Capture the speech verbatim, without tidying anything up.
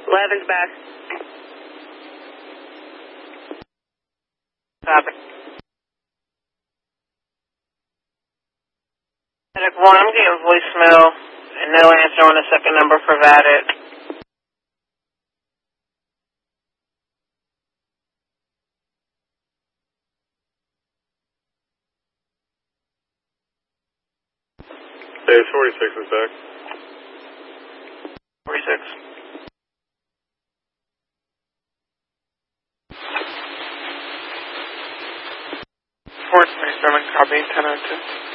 eleven's back. Copy. Medic one, I'm getting voicemail and no answer on the second number provided. Hey, forty-six is back. forty-six. four twenty-seven, copy, ten oh two.